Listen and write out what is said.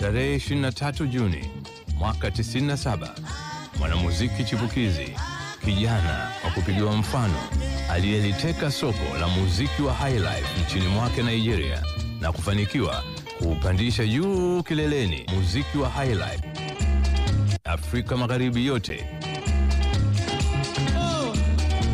Tarehe 23 Juni mwaka 97, mwanamuziki chipukizi, kijana wa kupigiwa mfano, aliyeliteka soko la muziki wa highlife nchini mwake Nigeria na kufanikiwa kuupandisha juu kileleni muziki wa highlife Afrika Magharibi yote